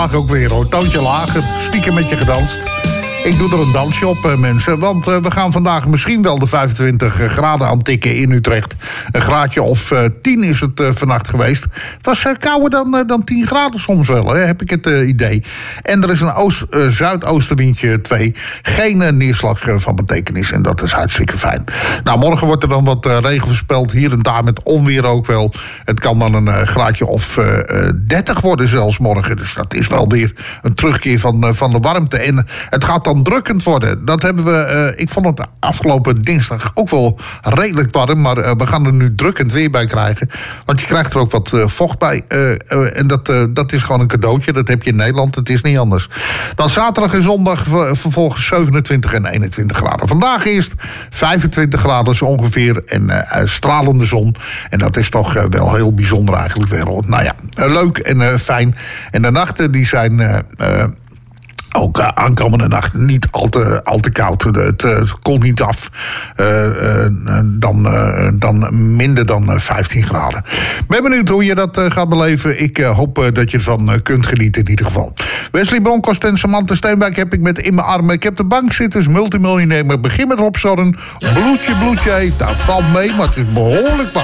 Mag ook weer hoor, toontje lager, stiekem met je gedanst. Ik doe er een dansje op, mensen. Want we gaan vandaag misschien wel de 25 graden aantikken in Utrecht. Een graadje of 10 is het vannacht geweest. Het was kouder dan 10 graden soms wel, hè, heb ik het idee. En er is een zuidoostenwindje 2. Geen neerslag van betekenis. En dat is hartstikke fijn. Nou, morgen wordt er dan wat regen voorspeld. Hier en daar met onweer ook wel. Het kan dan een graadje of 30 worden zelfs morgen. Dus dat is wel weer een terugkeer van de warmte. En het gaat dan drukkend worden. Dat hebben we, ik vond het afgelopen dinsdag ook wel redelijk warm, maar we gaan er nu drukkend weer bij krijgen. Want je krijgt er ook wat vocht bij. En dat is gewoon een cadeautje. Dat heb je in Nederland. Het is niet anders. Dan zaterdag en zondag vervolgens 27 en 21 graden. Vandaag eerst 25 graden zo ongeveer en stralende zon. En dat is toch wel heel bijzonder eigenlijk weer. Nou ja, leuk en fijn. En de nachten die zijn ook aankomende nacht niet al te koud. Het koelt niet af. Dan minder dan 15 graden. Ben benieuwd hoe je dat gaat beleven. Ik hoop dat je ervan kunt genieten in ieder geval. Wesley Bronkhorst en Samantha Steenwijk heb ik met in mijn armen. Ik heb de bankzitters, multimiljonair. Ik begin met Rob Zorn. Bloedje, bloedje. Dat valt mee, maar het is behoorlijk warm.